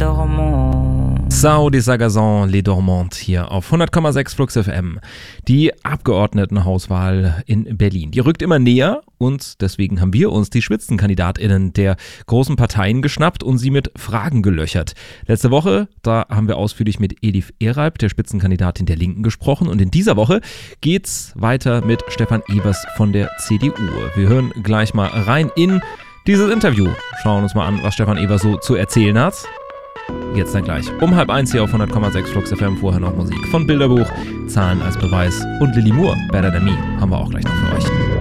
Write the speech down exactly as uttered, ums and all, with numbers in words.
Dormants. Sao des Sagazans, Les Dormants hier auf hundert Komma sechs Flux F M. Die Abgeordnetenhauswahl in Berlin, die rückt immer näher und deswegen haben wir uns die SpitzenkandidatInnen der großen Parteien geschnappt und sie mit Fragen gelöchert. Letzte Woche, da haben wir ausführlich mit Elif Eralp, der Spitzenkandidatin der Linken, gesprochen und in dieser Woche geht's weiter mit Stefan Evers von der C D U. Wir hören gleich mal rein in dieses Interview. Schauen uns mal an, was Stefan Evers so zu erzählen hat. Jetzt dann gleich um halb eins hier auf hundert Komma sechs Flux F M. Vorher noch Musik von Bilderbuch, Zahlen als Beweis und Lily Moore, Better Than Me, haben wir auch gleich noch für euch.